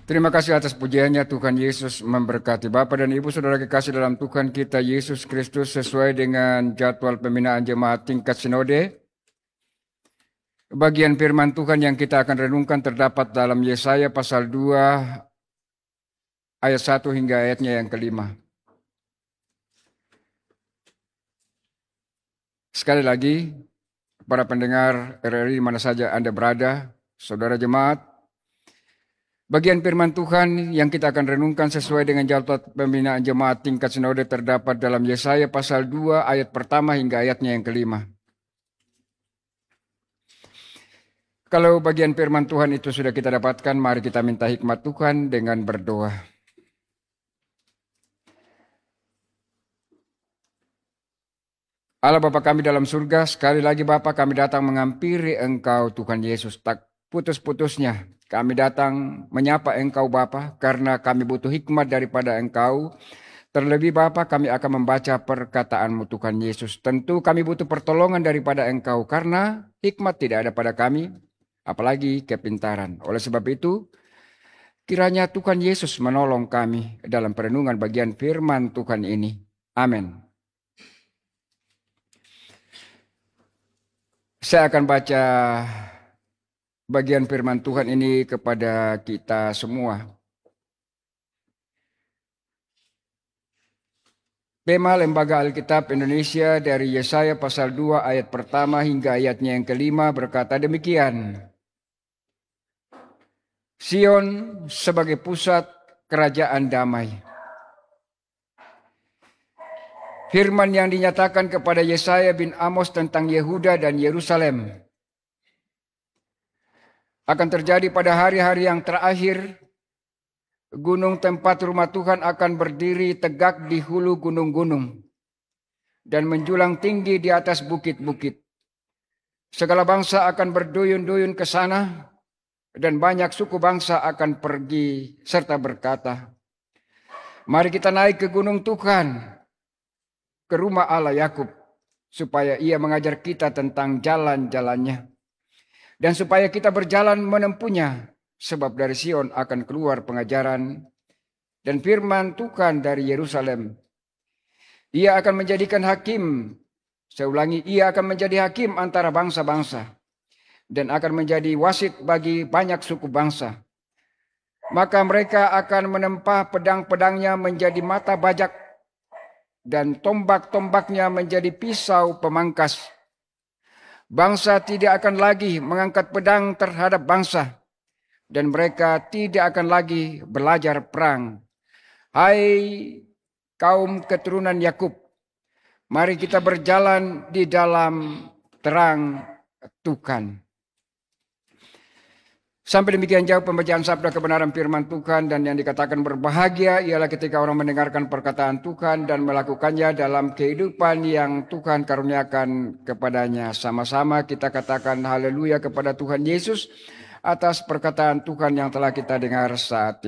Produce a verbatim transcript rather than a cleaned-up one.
Terima kasih atas pujiannya. Tuhan Yesus memberkati. Bapak dan Ibu saudara kekasih dalam Tuhan kita Yesus Kristus, sesuai dengan jadwal pembinaan jemaat tingkat sinode, bagian firman Tuhan yang kita akan renungkan terdapat dalam Yesaya pasal dua ayat satu hingga ayatnya yang kelima. Sekali lagi, para pendengar R R I mana saja Anda berada, saudara jemaat, bagian firman Tuhan yang kita akan renungkan sesuai dengan jadwal pembinaan jemaat tingkat sinode terdapat dalam Yesaya pasal dua ayat pertama hingga ayatnya yang kelima. Kalau bagian firman Tuhan itu sudah kita dapatkan, mari kita minta hikmat Tuhan dengan berdoa. Allah Bapa kami dalam surga, sekali lagi Bapa kami datang mengampiri Engkau Tuhan Yesus, tak putus-putusnya. Kami datang menyapa Engkau Bapa karena kami butuh hikmat daripada Engkau. Terlebih Bapa kami akan membaca perkataan-Mu Tuhan Yesus. Tentu kami butuh pertolongan daripada Engkau karena hikmat tidak ada pada kami, apalagi kepintaran. Oleh sebab itu, kiranya Tuhan Yesus menolong kami dalam perenungan bagian firman Tuhan ini. Amin. Saya akan baca bagian firman Tuhan ini kepada kita semua. Tema Lembaga Alkitab Indonesia dari Yesaya pasal dua ayat pertama hingga ayatnya yang kelima berkata demikian. Sion sebagai pusat kerajaan damai. Firman yang dinyatakan kepada Yesaya bin Amos tentang Yehuda dan Yerusalem akan terjadi pada hari-hari yang terakhir. Gunung tempat rumah Tuhan akan berdiri tegak di hulu gunung-gunung dan menjulang tinggi di atas bukit-bukit. Segala bangsa akan berduyun-duyun ke sana dan banyak suku bangsa akan pergi serta berkata, mari kita naik ke gunung Tuhan, ke rumah Allah Yakub, supaya ia mengajar kita tentang jalan-jalannya. Dan supaya kita berjalan menempuhnya, sebab dari Sion akan keluar pengajaran dan firman Tuhan dari Yerusalem. Ia akan menjadikan hakim, saya ulangi, ia akan menjadi hakim antara bangsa-bangsa dan akan menjadi wasit bagi banyak suku bangsa. Maka mereka akan menempa pedang-pedangnya menjadi mata bajak dan tombak-tombaknya menjadi pisau pemangkas. Bangsa tidak akan lagi mengangkat pedang terhadap bangsa, dan mereka tidak akan lagi belajar perang. Hai kaum keturunan Yakub, mari kita berjalan di dalam terang Tuhan. Sampai demikian jauh pembacaan sabda kebenaran firman Tuhan, dan yang dikatakan berbahagia ialah ketika orang mendengarkan perkataan Tuhan dan melakukannya dalam kehidupan yang Tuhan karuniakan kepadanya. Sama-sama kita katakan haleluya kepada Tuhan Yesus atas perkataan Tuhan yang telah kita dengar saat ini.